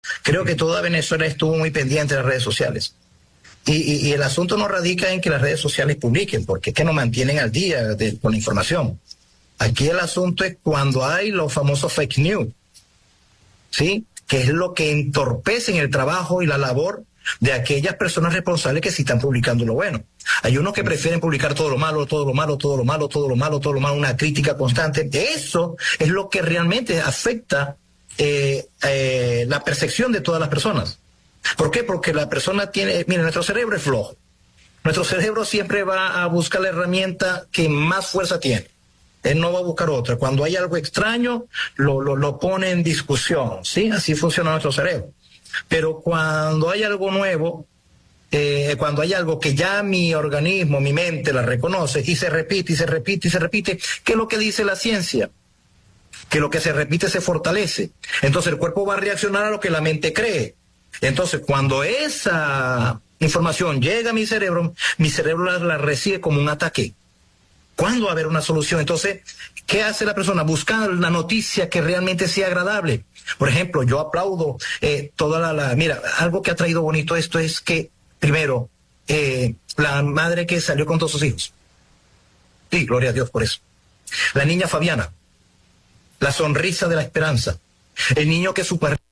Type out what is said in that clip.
Creo que toda Venezuela estuvo muy pendiente de las redes sociales. Y el asunto no radica en que las redes sociales publiquen, porque es que nos mantienen al día con la información. Aquí el asunto es cuando hay los famosos fake news, ¿sí? Que es lo que entorpecen el trabajo y la labor de aquellas personas responsables que sí están publicando lo bueno. Hay unos que prefieren publicar todo lo malo, todo lo malo, todo lo malo, todo lo malo, todo lo malo, una crítica constante. Eso es lo que realmente afecta la percepción de todas las personas. ¿Por qué? Porque la persona tiene, mire, nuestro cerebro es flojo. Nuestro cerebro siempre va a buscar la herramienta que más fuerza tiene. Él no va a buscar otra. Cuando hay algo extraño, lo pone en discusión, ¿sí? Así funciona nuestro cerebro. Pero cuando hay algo nuevo, cuando hay algo que ya mi organismo, mi mente la reconoce y se repite y se repite y se repite, ¿qué es lo que dice la ciencia? Que lo que se repite se fortalece. Entonces el cuerpo va a reaccionar a lo que la mente cree. Entonces cuando esa información llega a mi cerebro la recibe como un ataque. ¿Cuándo va a haber una solución? Entonces, ¿qué hace la persona? Buscar una noticia que realmente sea agradable. Por ejemplo, yo aplaudo mira, algo que ha traído bonito esto es que, primero, la madre que salió con todos sus hijos. Sí, gloria a Dios por eso. La niña Fabiana, la sonrisa de la esperanza. El niño que su